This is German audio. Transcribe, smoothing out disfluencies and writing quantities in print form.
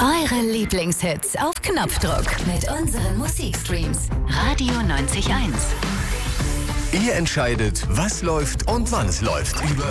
Eure Lieblingshits auf Knopfdruck mit unseren Musikstreams. Radio 90.1. Ihr entscheidet, was läuft und wann es läuft.